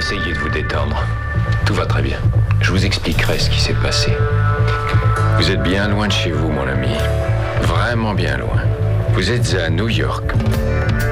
Essayez de vous détendre. Tout va très bien. Je vous expliquerai ce qui s'est passé. Vous êtes bien loin de chez vous, mon ami. Vraiment bien loin. Vous êtes à New York.